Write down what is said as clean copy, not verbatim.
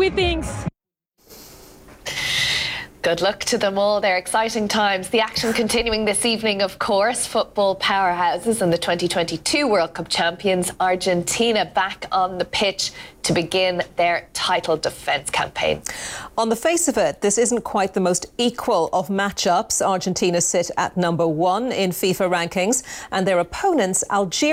with things. Good luck to them all. They're exciting times. The action continuing this evening, of course. Football powerhouses and the 2022 World Cup champions Argentina back on the pitch to begin their title defence campaign. On the face of it, this isn't quite the most equal of matchups. Argentina sit at number 1 in FIFA rankings, and their opponents, Algeria,